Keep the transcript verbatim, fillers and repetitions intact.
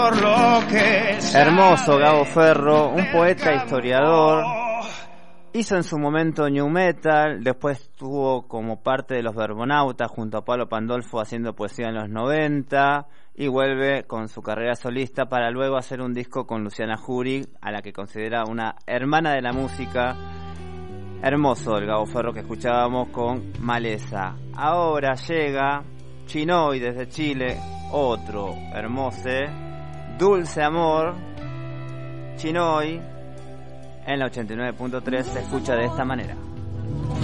Hermoso Gabo Ferro, un poeta historiador. Hizo en su momento new metal, después estuvo como parte de los Verbonautas junto a Pablo Pandolfo haciendo poesía en los noventa y vuelve con su carrera solista para luego hacer un disco con Luciana Jury, a la que considera una hermana de la música. Hermoso el Gabo Ferro que escuchábamos con Maleza. Ahora llega Chinoy desde Chile, otro hermoso, Dulce Amor. Chinoy en la ochenta y nueve punto tres se escucha de esta manera.